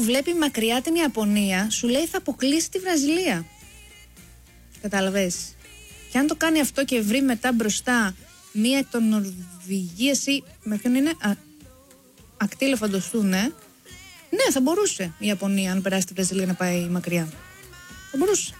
βλέπει μακριά την Ιαπωνία, σου λέει θα αποκλείσει τη Βραζιλία. Κατάλαβες. Και αν το κάνει αυτό και βρει μετά μπροστά μία εκ των Νορβηγίας ή με ποιον είναι, ακτή Ελεφαντοστού, ναι, θα μπορούσε η Ιαπωνία, αν περάσει τη Βραζιλία, να πάει μακριά. Θα μπορούσε.